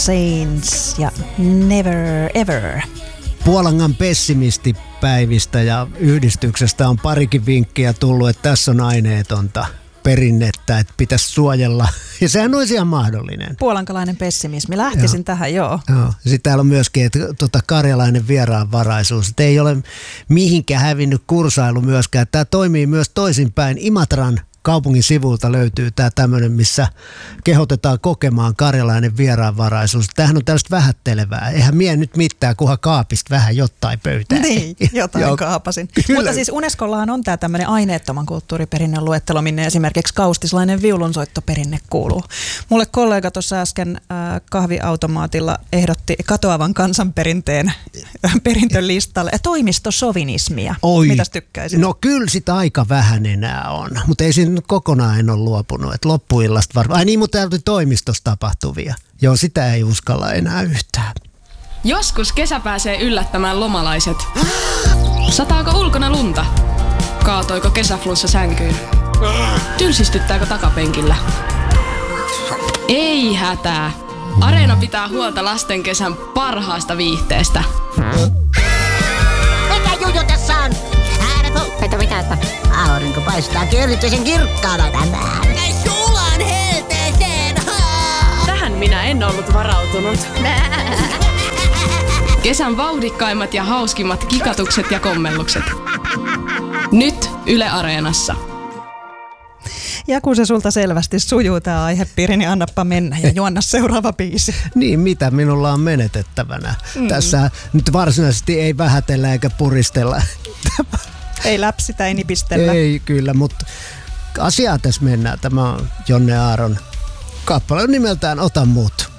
Saints ja Never Ever. Puolangan pessimistipäivistä ja yhdistyksestä on parikin vinkkiä tullut, että tässä on aineetonta perinnettä, että pitäisi suojella. Ja sehän olisi ihan mahdollinen. Puolankalainen pessimismi. Lähtisin tähän, joo. Sitten täällä on myöskin, että karjalainen vieraanvaraisuus. Että ei ole mihinkään hävinnyt kursailu myöskään. Tämä toimii myös toisinpäin. Imatran kaupungin sivulta löytyy tämä tämmöinen, missä kehotetaan kokemaan karjalainen vieraanvaraisuus. Tämähän on tällaista vähättelevää. Eihän mie nyt mitään, kunhan kaapista vähän jotain pöytään. Niin, jotain kaapasin. Mutta siis Unescollahan on tämä tämmöinen aineettoman kulttuuriperinnön luettelo, minne esimerkiksi kaustislainen viulunsoittoperinne kuuluu. Mulle kollega tuossa äsken kahviautomaatilla ehdotti katoavan kansanperinteen perintölistalle toimistosovinismia. Oi. Mitäs tykkäisit? No kyllä sitä aika vähän enää on, mutta ei siinä kokonaan en ole luopunut, että loppuillasta varmaan. Ai niin, mutta täällä oli toimistossa tapahtuvia. Joo, sitä ei uskalla enää yhtään. Joskus kesä pääsee yllättämään lomalaiset. Sataako ulkona lunta? Kaatoiko kesäflunssa sänkyyn? Tylsistyttääkö takapenkillä? Ei hätää. Areena pitää huolta lasten kesän parhaasta viihteestä. Mikä juju tässä on? Että mitä, että aurinko paistaa erityisen kirkkaana tänään. Sulan helteeseen! Tähän minä en ollut varautunut. Kesän vauhdikkaimmat ja hauskimmat kikatukset ja kommellukset. Nyt Yle Areenassa. Ja kun se sulta selvästi sujuu tämä aihepiiri, niin annappa mennä ja juonna seuraava biisi. Niin, mitä minulla on menetettävänä? Tässä nyt varsinaisesti ei vähätellä eikä puristella. Ei läpsitä, ei nipistellä. Ei kyllä, mutta asiaa tässä mennään. Tämä on Jonne Aaron kappale nimeltään Ota mut.